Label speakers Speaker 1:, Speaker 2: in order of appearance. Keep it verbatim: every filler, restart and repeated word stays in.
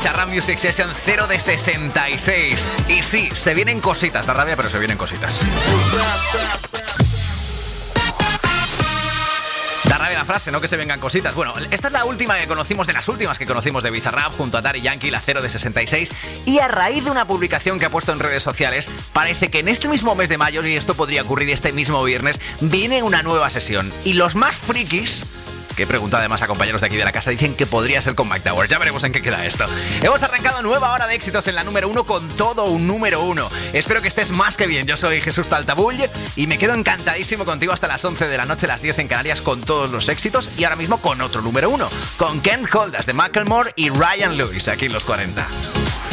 Speaker 1: Bizarrap Music Session cero de sesenta y seis. Y sí, se vienen cositas, da rabia, pero se vienen cositas. Da rabia la frase, no que se vengan cositas. Bueno, esta es la última que conocimos, de las últimas que conocimos de Bizarrap junto a Daddy Yankee, la cero de sesenta y seis. Y a raíz de una publicación que ha puesto en redes sociales, parece que en este mismo mes de mayo, y esto podría ocurrir este mismo viernes, viene una nueva sesión. Y los más frikis, que he preguntado además a compañeros de aquí de la casa, dicen que podría ser con Mike Towers. Ya veremos en qué queda esto. Hemos arrancado nueva hora de éxitos en la número uno con todo un número uno. Espero que estés más que bien. Yo soy Jesús Taltabull y me quedo encantadísimo contigo hasta las once de la noche, las diez en Canarias, con todos los éxitos. Y ahora mismo con otro número uno, con Can't Hold Us de Macklemore y Ryan Lewis, aquí en los cuarenta.